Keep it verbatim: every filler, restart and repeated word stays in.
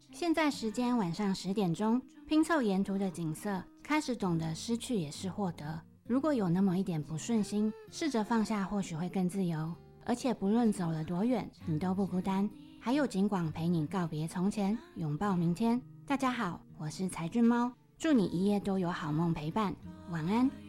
现在时间晚上十点钟，拼凑沿途的景色，开始懂得失去也是获得。如果有那么一点不顺心，试着放下，或许会更自由。而且不论走了多远，你都不孤单，还有景广陪你告别从前，拥抱明天。大家好，我是柴俊猫，祝你一夜都有好梦陪伴，晚安。